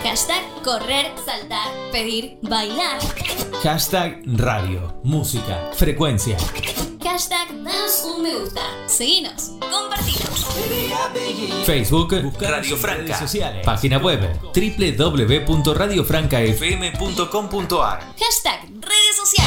Hashtag correr, saltar, pedir, bailar. Hashtag radio, música, frecuencia. Hashtag danos un me gusta. Seguinos, compartinos. Facebook, Radio Franca. Página web, www.radiofrancafm.com.ar. Hashtag redes sociales.